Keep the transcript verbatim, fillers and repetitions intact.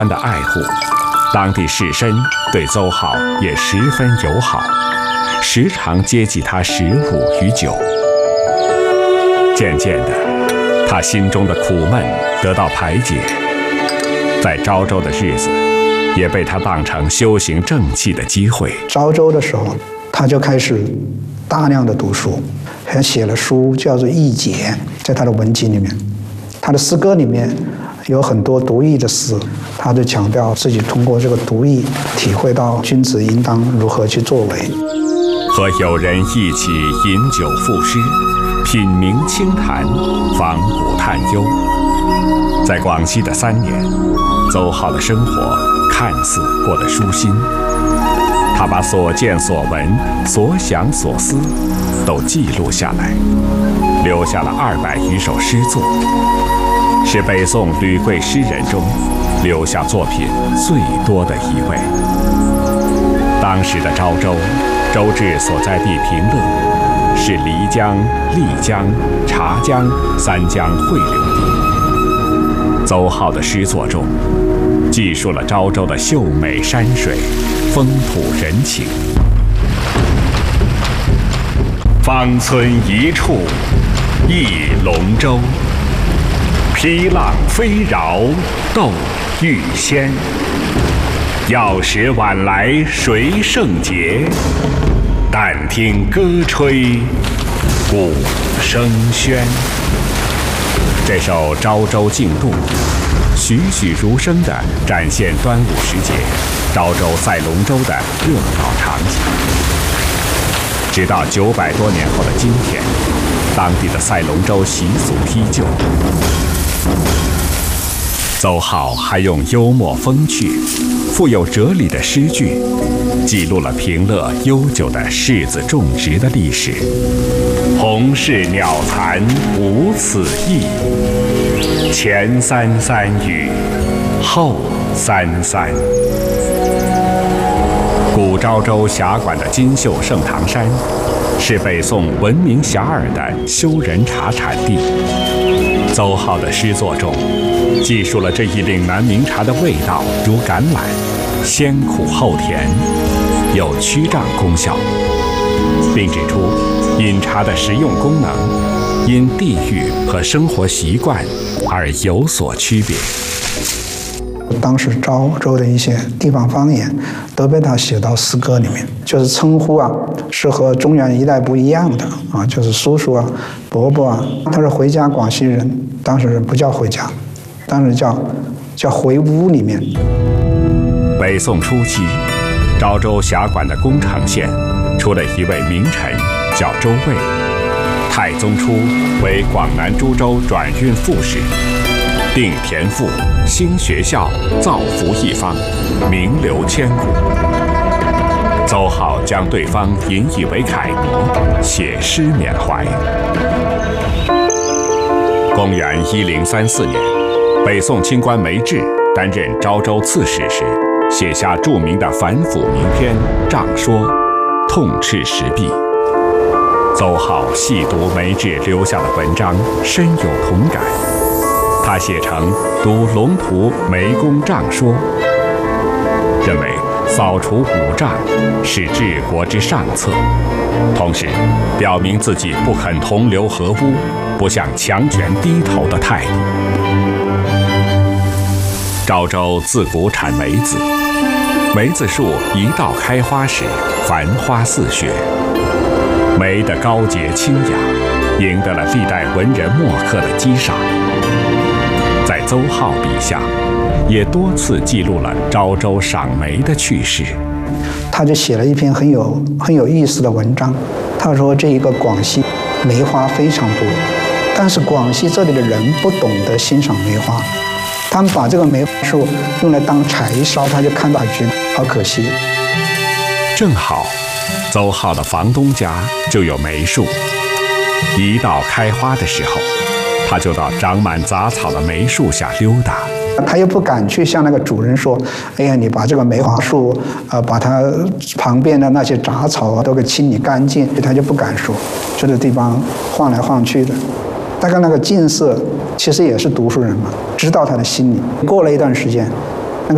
的爱护，当地士绅对邹浩也十分友好，时常接济他食物与酒。渐渐的，他心中的苦闷得到排解，在昭州的日子也被他当成修行正气的机会。 昭州的时候，他就开始大量的读书，还写了书叫做《译解》，在他的文集里面，他的诗歌里面有很多读译的诗，他就强调自己通过这个读译体会到君子应当如何去作为。 和友人一起饮酒赋诗，品茗清谈，访古探幽。在广西的三年，邹浩的生活看似过得舒心，他把所见所闻、所想所思都记录下来，留下了二百余首诗作，是北宋吕贵诗人中留下作品最多的一位。当时的昭州，周至所在地平乐，是漓江、丽江、察江三江汇流地。邹浩的诗作中，记述了昭州的秀美山水、风土人情。芳村一处忆龙舟，披浪飞绕斗玉仙。药石晚来谁胜节？但听歌吹鼓声喧。这首《昭州竞渡》栩栩如生地展现端午时节昭州赛龙舟的热闹场景。直到九百多年后的今天，当地的赛龙舟习俗依旧。邹浩还用幽默风趣、富有哲理的诗句，记录了平乐悠久的柿子种植的历史。红柿鸟残无此意，前三三雨，后三三。古昭州辖管的金秀盛唐山，是北宋闻名遐迩的修人茶产地。邹浩的诗作中，记述了这一岭南名茶的味道如橄榄，先苦后甜，有驱胀功效，并指出饮茶的实用功能因地域和生活习惯而有所区别。 当时昭州的一些地方方言都被他写到诗歌里面，就是称呼啊是和中原一带不一样的啊，就是叔叔啊、伯伯啊。他是回家广西人，当时不叫回家，当时叫叫回屋里面。 北宋初期，昭州辖管的宫城县出了一位名臣，叫周卫。太宗初为广南株洲转运副使，定田赋、兴学校，造福一方，名留千古。邹浩将对方引以为楷模，写诗缅怀。公元一零三四年，北宋清官梅志担任昭州刺史时，写下著名的反腐名篇《仗说》，痛斥时弊。邹浩细读梅志留下的文章，深有同感。他写成《读龙图梅公仗说》，认为扫除五障是治国之上策，同时表明自己不肯同流合污，不向强权低头的态度。昭州自古产梅子，梅子树一到开花时，繁花似雪。梅的高洁清雅，赢得了历代文人墨客的激赏。在邹浩笔下，也多次记录了昭州赏梅的趣事。 他就写了一篇很有很有意思的文章。他说，这一个广西梅花非常多，但是广西这里的人不懂得欣赏梅花，他们把这个梅花树用来当柴烧，他就看到觉得好可惜。 正好，邹浩的房东家就有梅树，一到开花的时候，他就到长满杂草的梅树下溜达。 他又不敢去向那个主人说：“哎呀，你把这个梅花树，呃，把它旁边的那些杂草啊都给清理干净。”他就不敢说，这个地方晃来晃去的。大概那个进士其实也是读书人嘛，知道他的心理。过了一段时间，